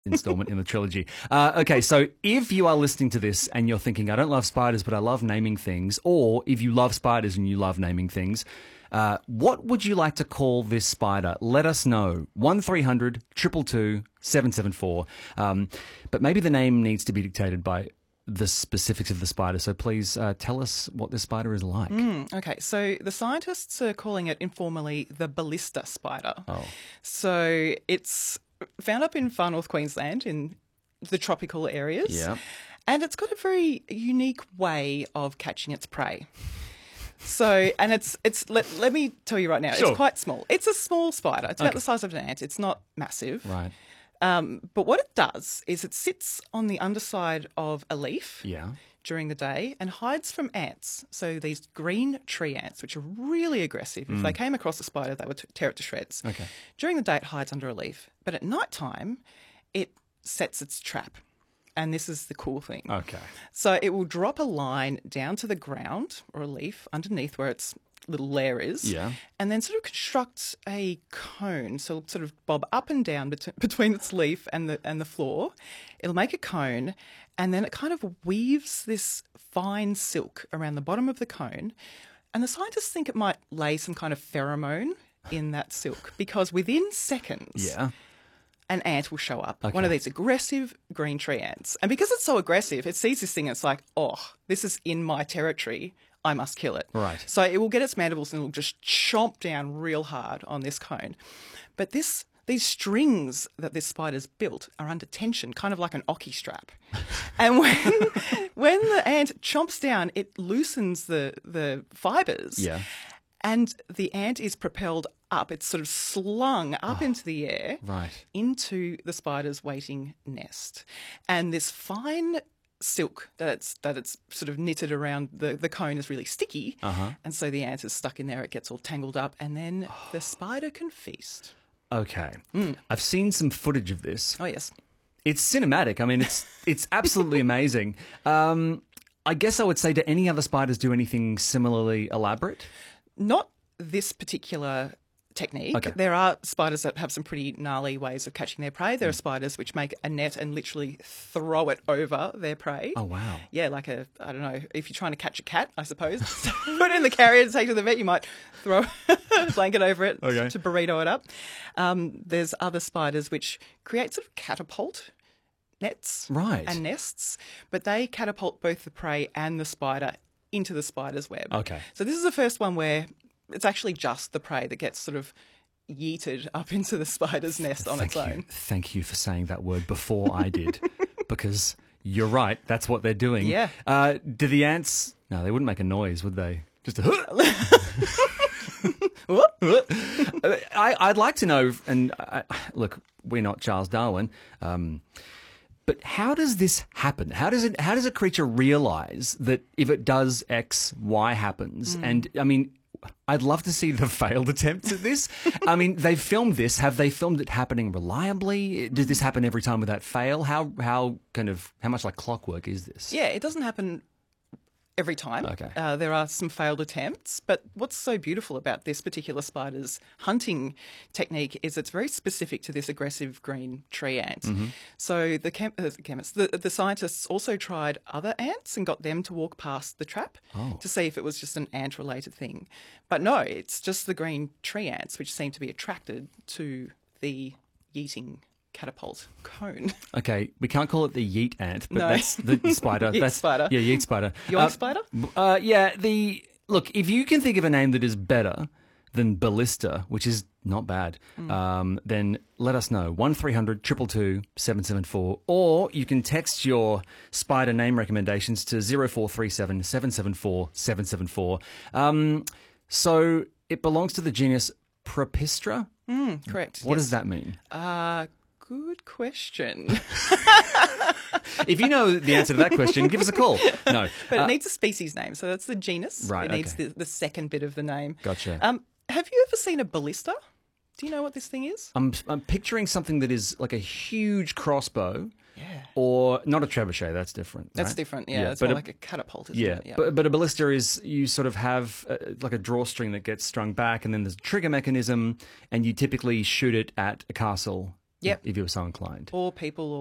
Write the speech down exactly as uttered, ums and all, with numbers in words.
installment in the trilogy. Uh, okay, so if you are listening to this and you're thinking, I don't love spiders, but I love naming things, or if you love spiders and you love naming things, uh, what would you like to call this spider? Let us know. one three hundred two two two seven seven four. Um, but maybe the name needs to be dictated by the specifics of the spider. So please uh, tell us what this spider is like. Mm, okay, so the scientists are calling it informally the ballista spider. Oh. So it's found up in far north Queensland in the tropical areas. Yeah. And it's got a very unique way of catching its prey. So, and it's, it's let, let me tell you right now, Sure. it's quite small. It's a small spider. It's about Okay. the size of an ant. It's not massive. Right. Um, but what it does is it sits on the underside of a leaf Yeah. during the day and hides from ants. So these green tree ants, which are really aggressive. If they came across a spider, they would t- tear it to shreds. Okay. During the day, it hides under a leaf. But at night time, it sets its trap. And this is the cool thing. Okay. So it will drop a line down to the ground or a leaf underneath where its little lair is. Yeah. And then sort of construct a cone. So it'll sort of bob up and down bet- between its leaf and the and the floor. It'll make a cone, and then it kind of weaves this fine silk around the bottom of the cone. And the scientists think it might lay some kind of pheromone in that silk because within seconds, Yeah. an ant will show up, Okay. one of these aggressive green tree ants. And because it's so aggressive, it sees this thing and it's like, oh, this is in my territory. I must kill it. Right. So it will get its mandibles and it will just chomp down real hard on this cone. But this these strings that this spider's built are under tension, kind of like an ocky strap. And when when the ant chomps down, it loosens the, the fibres. Yeah. And the ant is propelled up. It's sort of slung up into the air Right. into the spider's waiting nest. And this fine silk that it's that it's sort of knitted around the, the cone is really sticky. Uh-huh. And so the ant is stuck in there. It gets all tangled up. And then the spider can feast. Okay. I've seen some footage of this. Oh, yes. It's cinematic. I mean, it's it's absolutely amazing. Um, I guess I would say, do any other spiders do anything similarly elaborate? Not this particular technique. Okay. There are spiders that have some pretty gnarly ways of catching their prey. There are spiders which make a net and literally throw it over their prey. Oh, wow. Yeah, like a, I don't know, if you're trying to catch a cat, I suppose, put it in the carrier to take to the vet, you might throw a blanket over it Okay. to burrito it up. Um, there's other spiders which create sort of catapult nets Right. and nests, but they catapult both the prey and the spider into the spider's web. Okay. So this is the first one where it's actually just the prey that gets sort of yeeted up into the spider's nest on Thank its you. own. Thank you for saying that word before I did, because you're right. That's what they're doing. Yeah. Uh, do the ants? No, they wouldn't make a noise, would they? Just a. I, I'd like to know. And I, look, we're not Charles Darwin. Um, But how does this happen? How does it? How does a creature realize that if it does X, Y happens? And I mean, I'd love to see the failed attempts at this. I mean, they've filmed this. Have they filmed it happening reliably? Does this happen every time without fail? How how kind of how much like clockwork is this? Yeah, it doesn't happen every time. Okay. Uh, there are some failed attempts, but what's so beautiful about this particular spider's hunting technique is it's very specific to this aggressive green tree ant. Mm-hmm. So the, chem- uh, the chemists, the, the scientists also tried other ants and got them to walk past the trap Oh. to see if it was just an ant-related thing. But no, it's just the green tree ants which seem to be attracted to the yeeting catapult cone. Okay, we can't call it the yeet ant, but No. that's the spider. Yeet that's, spider. Yeah, yeet spider. Yoink Uh, spider? Uh, yeah, the look. If you can think of a name that is better than ballista, which is not bad, Mm. um, then let us know. One three hundred two two two seven seven four, or you can text your spider name recommendations to zero four three seven seven seven four seven seven four. Um, so it belongs to the genus Propistra. Mm, correct. What yes. does that mean? Uh, good question. If you know the answer to that question, give us a call. No, But Uh, it needs a species name, so that's the genus. Right, It needs okay. the, the second bit of the name. Gotcha. Um, have you ever seen a ballista? Do you know what this thing is? I'm I'm picturing something that is like a huge crossbow, Yeah. or not a trebuchet. That's different. That's right? different. Yeah, it's but more a- like a catapult, isn't yeah, it? Yeah. but but a ballista is you sort of have uh, like a drawstring that gets strung back, and then there's a trigger mechanism, and you typically shoot it at a castle Yep. if you were so inclined. Or people or